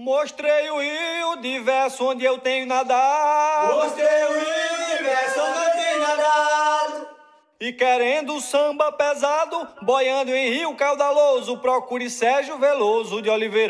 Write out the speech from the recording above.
Mostrei o rio diverso onde eu tenho nadado. Mostrei o rio diverso onde eu tenho nadado. E querendo samba pesado, boiando em rio caudaloso, procure Sérgio Veloso de Oliveira.